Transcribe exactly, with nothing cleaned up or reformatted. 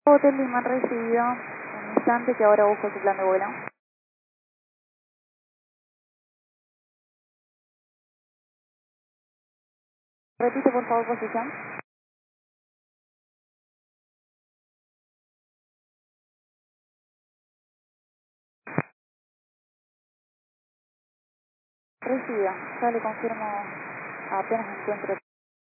Hotel Lima recibido. Un instante que ahora busco su plan de vuelo. Repite por favor posición. Recibido. Ya le confirmo apenas me encuentro.